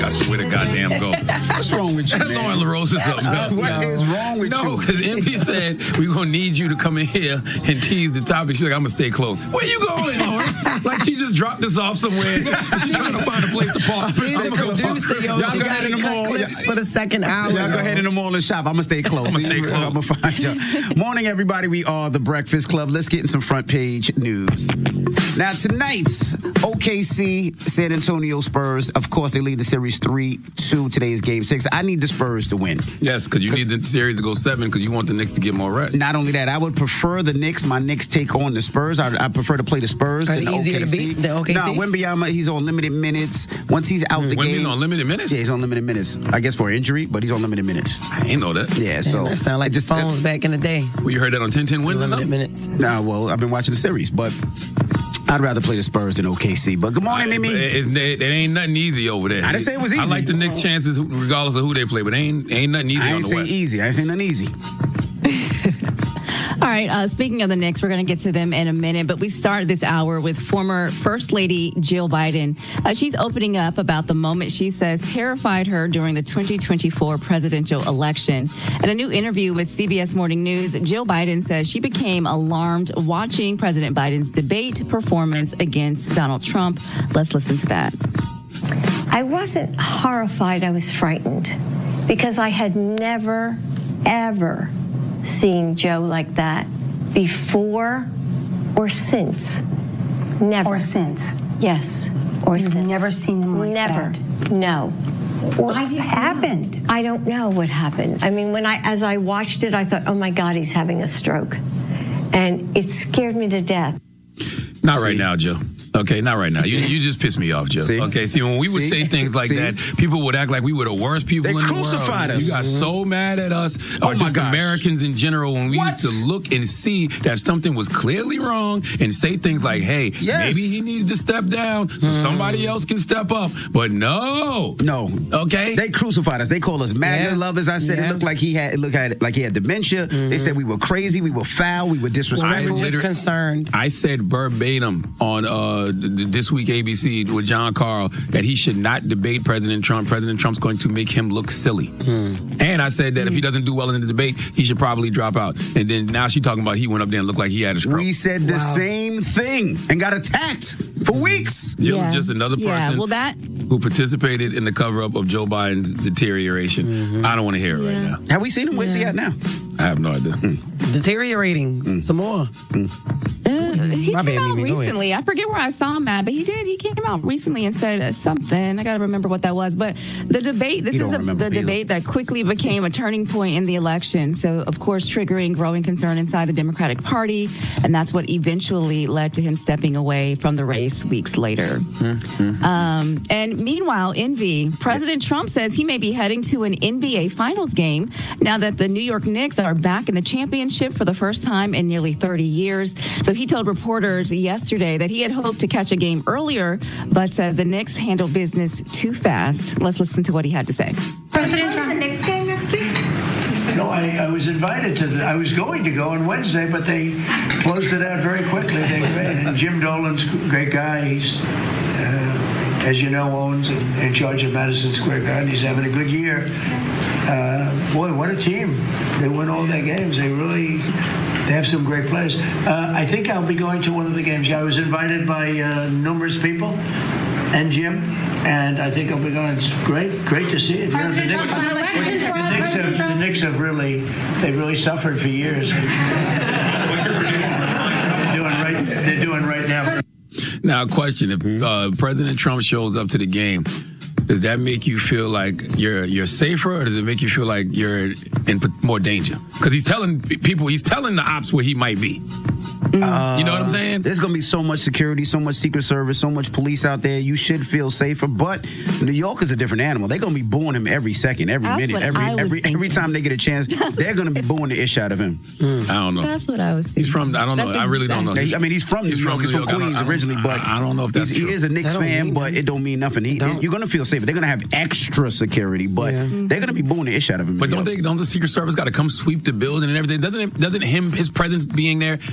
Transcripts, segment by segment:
I swear to goddamn go. What's wrong with you, man? Lauren LaRose is up. What is wrong with you? No, because MP said we're going to need you to come in here and tease the topic. She's like, I'm going to stay close. Where you going, Lauren? Like she just dropped this off somewhere. She's trying to find a place to park. She's the producer, yo. She got to cut clips for the second hour. Y'all go ahead in the mall and shop. I'm going to stay close. I'm going to find you. Morning, everybody. We are the Breakfast Club. Let's get in some front page news. Now, tonight's OKC San Antonio Spurs, of course, they lead the series 3-2. Today's game 6. I need the Spurs to win. Yes, because you need the series to go 7 because you want the Knicks to get more rest. Not only that, I would prefer the Knicks. My Knicks take on the Spurs. I prefer to play the Spurs than the easier OKC. to beat the OKC? No, Wembanyama, he's on limited minutes. Once he's out the game. Wemby's on limited minutes? Yeah, he's on limited minutes. I guess for injury, but he's on limited minutes. I ain't know that. Yeah, so. That sound like just phones back in the day. Well, you heard that on 10-10 wins or Limited something? minutes. No, well, I've been watching the series, but I'd rather play the Spurs than OKC. But good morning, Mimi. It ain't nothing easy over there. I didn't say it was easy. I like the Knicks' chances regardless of who they play, but ain't nothing easy I on ain't the say West. easy. I ain't say nothing easy. All right, speaking of the Knicks, we're going to get to them in a minute, but we start this hour with former First Lady Jill Biden. She's opening up about the moment she says terrified her during the 2024 presidential election. In a new interview with CBS Morning News, Jill Biden says she became alarmed watching President Biden's debate performance against Donald Trump. Let's listen to that. I wasn't horrified. I was frightened because I had never, ever seen Joe like that before or since. Never. Or since? Yes. Or You've since. never seen him like that? Never. No. What happened? I don't know what happened. I mean, as I watched it, I thought, oh my God, he's having a stroke. And it scared me to death. Not right now, Joe. Okay, not right now. You just pissed me off, Joe. See? Okay, see, when we would say things like that, people would act like we were the worst people in the world. They crucified us. You got so mad at us, or just Americans in general, when we used to look and see that something was clearly wrong and say things like, hey, maybe he needs to step down so somebody else can step up. But no. Okay? They crucified us. They called us MAGA lovers. I said it looked like he had dementia. They said we were crazy, we were foul, we were disrespectful. I was concerned. I said verbatim on This Week ABC with John Carl that he should not debate President Trump. President Trump's going to make him look silly. And I said that if he doesn't do well in the debate, he should probably drop out. And then now she's talking about he went up there and looked like he had a stroke. We said the same thing and got attacked for weeks. Jill was just another person who participated in the cover-up of Joe Biden's deterioration. I don't want to hear it right now. Have we seen him? Where's he at now? I have no idea. Deteriorating some more. He came out recently. I forget where I saw him at, but he did. He came out recently and said something. I got to remember what that was. But the debate, this is the debate that quickly became a turning point in the election. So, of course, triggering growing concern inside the Democratic Party. And that's what eventually led to him stepping away from the race weeks later. And meanwhile, Envy, President Trump says he may be heading to an NBA Finals game now that the New York Knicks are back in the championship for the first time in nearly 30 years. So he told reporters yesterday that he had hoped to catch a game earlier, but said the Knicks handled business too fast. Let's listen to what he had to say. President Trump, the Knicks game next week? No, I was invited to I was going to go on Wednesday, but they closed it out very quickly. They're great. And Jim Dolan's a great guy. He's, as you know, owns and in charge of Madison Square Garden. He's having a good year. Boy, what a team. They win all their games. They have some great players. I think I'll be going to one of the games. Yeah, I was invited by numerous people and Jim, and I think I'll be going. It's great to see it. President Trump, The Knicks have really suffered for years. They're doing right now. Now, a question. If President Trump shows up to the game, does that make you feel like you're safer, or does it make you feel like you're in more danger? Because he's telling the ops where he might be. You know what I'm saying? There's going to be so much security, so much Secret Service, so much police out there. You should feel safer. But New York is a different animal. They're going to be booing him every second, every minute, every time they get a chance. They're going to be booing the ish out of him. I don't know. That's what I was thinking. He's from, I don't know. I really don't know. I mean, he's from New York. He's from Queens originally, but I don't know if that's true. He is a Knicks fan, but it don't mean nothing. You're going to feel safer. They're going to have extra security, but they're going to be booing the ish out of him. But don't the Secret Service got to come sweep the building and everything? Doesn't his presence being there make it more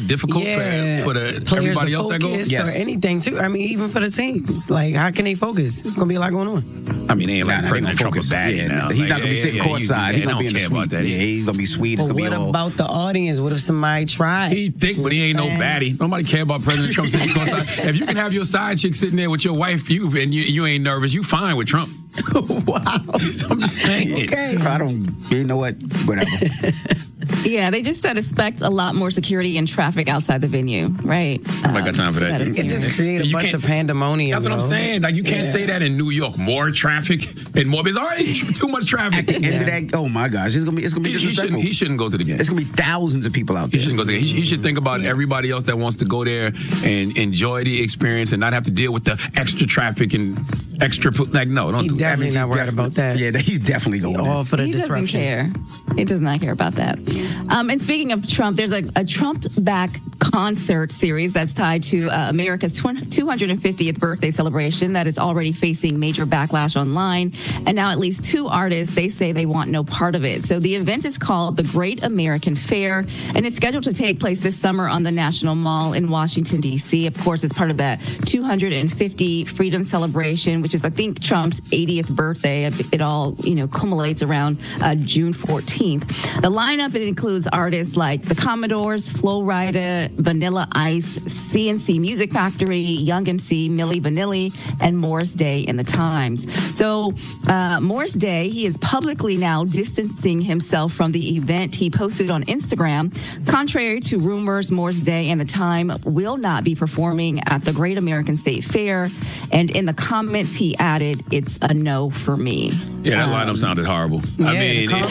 difficult for everybody else that goes? Yes. Or anything, too. I mean, even for the teams. Like, how can they focus? It's going to be a lot going on. I mean, they ain't like President Trump a baddie now. He's not going to be sitting courtside. He's not going to be in the suite. Yeah, he's going to be sweet. But what about the audience? What if somebody tried? He thick, but he ain't no baddie. Nobody care about President Trump sitting courtside. If you can have your side chick sitting there with your wife, and you ain't nervous, you fine with Trump. Wow. I'm just saying. Okay. I don't, you know what? Whatever. Yeah, they just said expect a lot more security and traffic outside the venue, right? I got time for that. You can just create a bunch of pandemonium. That's what I'm saying. Like, you can't say that in New York. More traffic and more. There's already too much traffic. At the end of that, oh my gosh, it's gonna be disrespectful. He shouldn't go to the game. It's gonna be thousands of people out there. He shouldn't go to the game. He should think about everybody else that wants to go there and enjoy the experience and not have to deal with the extra traffic and extra. Like, no, don't do that. He's definitely not worried about that. Yeah, he's definitely going all for the He disruption. doesn't care. He does not care about that. And speaking of Trump, there's a Trump back concert series that's tied to America's 250th birthday celebration that is already facing major backlash online. And now at least 2 artists, they say they want no part of it. So the event is called the Great American Fair, and it's scheduled to take place this summer on the National Mall in Washington, D.C. Of course, it's part of that 250 Freedom Celebration, which is, I think, Trump's 80th birthday. It all, culminates around June 14th. The lineup, it includes artists like the Commodores, Flo Rida, Vanilla Ice, CNC Music Factory, Young MC, Milli Vanilli, and Morris Day in the Times. So Morris Day, he is publicly now distancing himself from the event. He posted on Instagram, contrary to rumors, Morris Day and the Time will not be performing at the Great American State Fair. And in the comments, he added, "It's a no for me." Yeah, that lineup sounded horrible. Yeah, I mean, it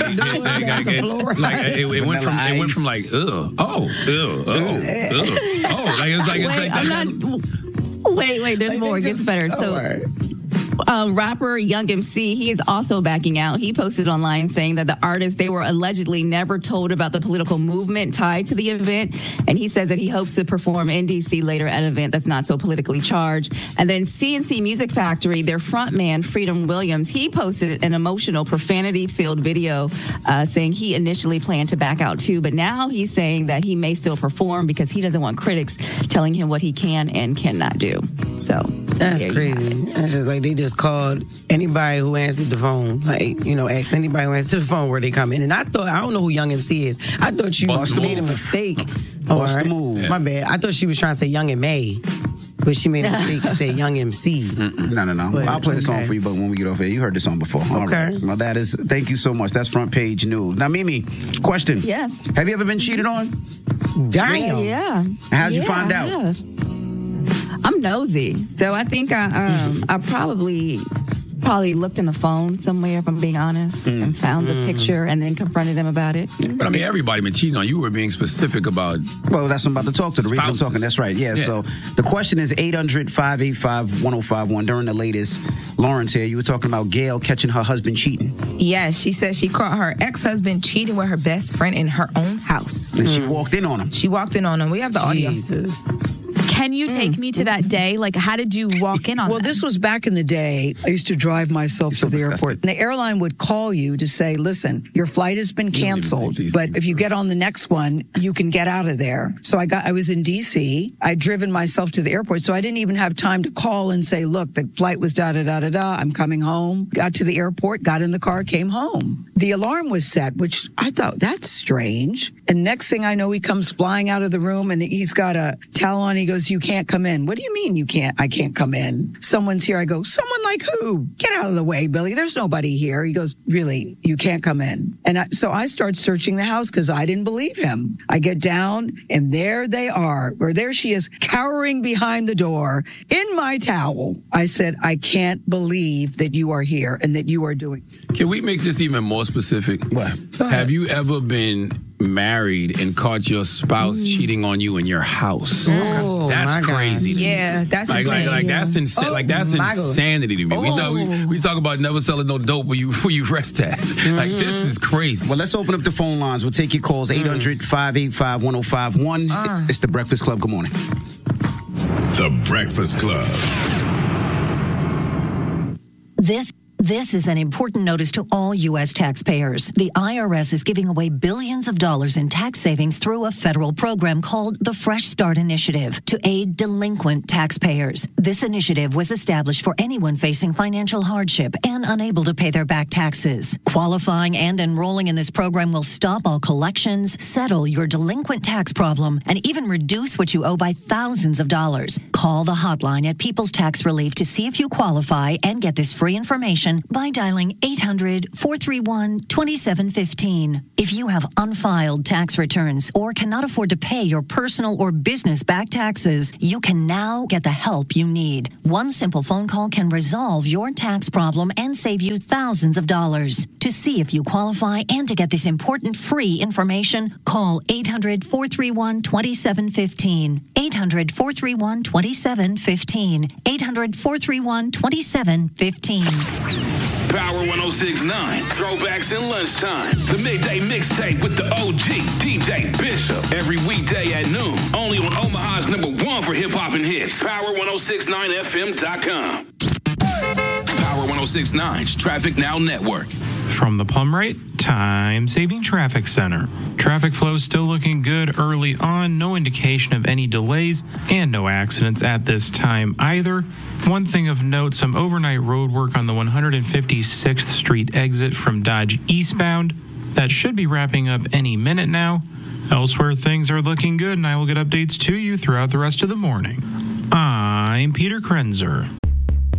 went from like, ugh, Wait, there's more. It gets better. So, rapper Young MC, he is also backing out. He posted online saying that the artists, they were allegedly never told about the political movement tied to the event. And he says that he hopes to perform in D.C. later at an event that's not so politically charged. And then CNC Music Factory, their frontman, Freedom Williams, he posted an emotional, profanity-filled video saying he initially planned to back out too. But now he's saying that he may still perform because he doesn't want critics telling him what he can and cannot do. So that's crazy. That's just like they just called anybody who answered the phone, asked anybody who answered the phone where they come in. And I don't know who Young MC is. I thought you made a mistake. What's the move? My bad. I thought she was trying to say Young and May, but she made a mistake and said Young MC. No. But, I'll play the song for you, but when we get off here, you heard the song before. All right. Well, thank you so much. That's front page news. Now, Mimi, question. Yes. Have you ever been cheated on? Damn. Yeah. How'd you find out? I'm nosy, so I think I probably looked in the phone somewhere, if I'm being honest, and found the picture and then confronted him about it. But I mean, everybody been cheating on you. Were being specific about. Well, that's what I'm about to talk to. The spouses. reason I'm talking. That's right. Yeah. So the question is 800-585-1051. During the latest, Lawrence here, you were talking about Gail catching her husband cheating. Yes, she said she caught her ex-husband cheating with her best friend in her own house. And she walked in on him. We have the audio. Jesus. Can you take me to that day? Like, how did you walk in on that? Well, this was back in the day. I used to drive myself to the airport. And the airline would call you to say, listen, your flight has been canceled, but if you get on the next one, you can get out of there. So I was in D.C. I'd driven myself to the airport, so I didn't even have time to call and say, look, the flight was da-da-da-da-da. I'm coming home. Got to the airport, got in the car, came home. The alarm was set, which I thought, that's strange. And next thing I know, he comes flying out of the room and he's got a towel on. He goes, you can't come in. What do you mean I can't come in? Someone's here. I go, someone like who? Get out of the way, Billy. There's nobody here. He goes, really? You can't come in. And so I start searching the house because I didn't believe him. I get down and there they are, or there she is, cowering behind the door in my towel. I said, I can't believe that you are here and that you are doing. Can we make this even more specific? What? Have you ever been married and caught your spouse cheating on you in your house? Oh, that's crazy to me. Yeah, that's insane. Like that's insane. Like that's insanity to me. We talk about never selling no dope where you rest at. Like, this is crazy. Well, let's open up the phone lines. We'll take your calls. 800-585-1051. It's The Breakfast Club. Good morning. The Breakfast Club. This This is an important notice to all U.S. taxpayers. The IRS is giving away billions of dollars in tax savings through a federal program called the Fresh Start Initiative to aid delinquent taxpayers. This initiative was established for anyone facing financial hardship and unable to pay their back taxes. Qualifying and enrolling in this program will stop all collections, settle your delinquent tax problem, and even reduce what you owe by thousands of dollars. Call the hotline at People's Tax Relief to see if you qualify and get this free information by dialing 800-431-2715. If you have unfiled tax returns or cannot afford to pay your personal or business back taxes, you can now get the help you need. One simple phone call can resolve your tax problem and save you thousands of dollars. To see if you qualify and to get this important free information, call 800-431-2715. 800-431-2715. 800-431-2715. Power 106.9, throwbacks in lunchtime. The midday mixtape with the OG, DJ Bishop. Every weekday at noon, only on Omaha's #1 for hip-hop and hits. Power1069fm.com. Power 106.9's Traffic Now Network. From the Plum Rate Time Saving Traffic Center. Traffic flow still looking good early on. No indication of any delays and no accidents at this time either. One thing of note, some overnight road work on the 156th Street exit from Dodge eastbound. That should be wrapping up any minute now. Elsewhere, things are looking good, and I will get updates to you throughout the rest of the morning. I'm Peter Krenzer.